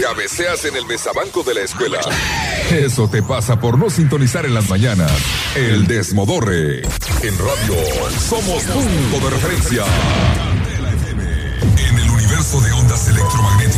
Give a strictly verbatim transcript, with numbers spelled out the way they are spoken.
cabeceas en el mesabanco de la escuela. Eso te pasa por no sintonizar en las mañanas El Desmodorre. En radio somos punto de referencia. En el universo de ondas electromagnéticas